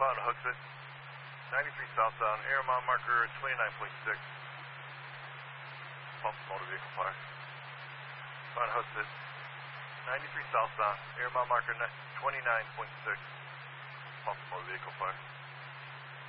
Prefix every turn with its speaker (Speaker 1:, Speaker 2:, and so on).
Speaker 1: Found Hooksett. 93 southbound, air mile marker 29.6. Pulse motor vehicle fire. Found Hooksett. 93 southbound, air mile marker 29.6. Pulse motor vehicle fire.